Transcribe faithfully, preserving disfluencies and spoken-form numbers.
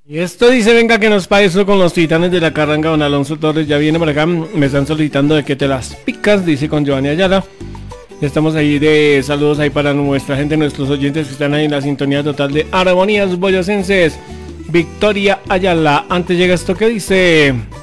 Y esto dice, venga que nos pague eso con los titanes de la carranga. Don Alonso Torres ya viene por acá. Me están solicitando de que te las picas, dice con Giovanni Ayala. Estamos ahí de saludos ahí para nuestra gente, nuestros oyentes que están ahí en la sintonía total de Armonías Boyacenses. Victoria Ayala, antes llega esto que dice...